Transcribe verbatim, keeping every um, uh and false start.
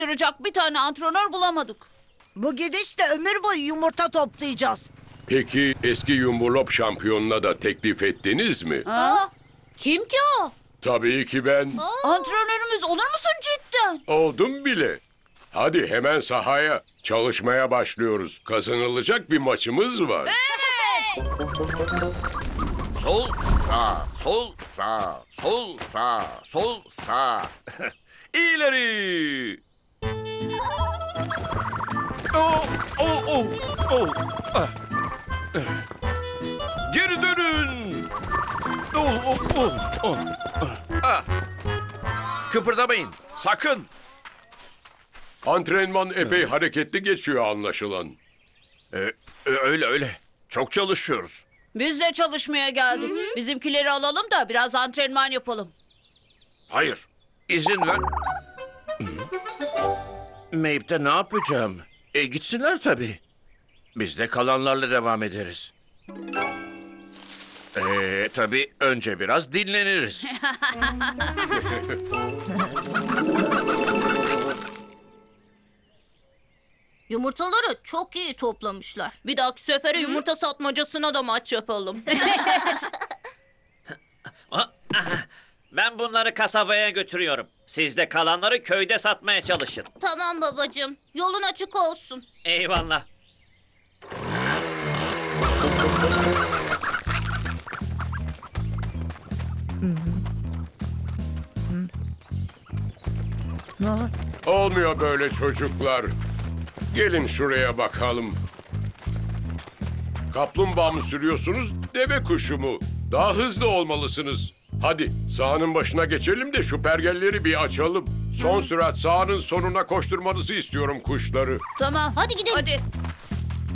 çalıştıracak bir tane antrenör bulamadık. Bu gidişle ömür boyu yumurta toplayacağız. Peki eski Yumurlop şampiyonuna da teklif ettiniz mi? Ha? Kim ki o? Tabii ki ben. Antrenörümüz olur musun cidden? Oldum bile. Hadi hemen sahaya. Çalışmaya başlıyoruz. Kazanılacak bir maçımız var. Sol, sağ, sol, sağ, sol, sağ, sol, sağ. İleri. Oh, oh, oh, oh. Ah. Geri dönün. Oh, oh, oh, oh. Ah. Kıpırdamayın, sakın. Antrenman epey hareketli geçiyor anlaşılan. Ee, öyle öyle. Çok çalışıyoruz. Biz de çalışmaya geldik. Bizimkileri alalım da biraz antrenman yapalım. Hayır, izin ver. Meyip'te ne yapacağım? E gitsinler tabii. Biz de kalanlarla devam ederiz. Ee, tabii önce biraz dinleniriz. Yumurtaları çok iyi toplamışlar. Bir dahaki sefere yumurta satmacasına da maç yapalım. Ben bunları kasabaya götürüyorum. Siz de kalanları köyde satmaya çalışın. Tamam babacığım. Yolun açık olsun. Eyvallah. Olmuyor böyle çocuklar. Gelin şuraya bakalım. Kaplumbağa mı sürüyorsunuz, deve kuşu mu? Daha hızlı olmalısınız. Hadi sahanın başına geçelim de şu pergelleri bir açalım. Son sürat sahanın sonuna koşturmanızı istiyorum kuşları. Tamam. Hadi gidelim. Hadi.